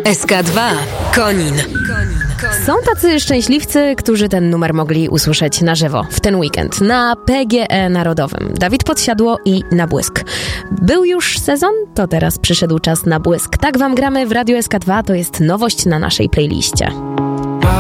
SK2 Konin. Są tacy szczęśliwcy, którzy ten numer mogli usłyszeć na żywo w ten weekend na PGE Narodowym. Dawid Podsiadło i Na Błysk. Był już sezon? To teraz przyszedł czas na błysk. Tak wam gramy w Radiu SK2, to jest nowość na naszej playliście.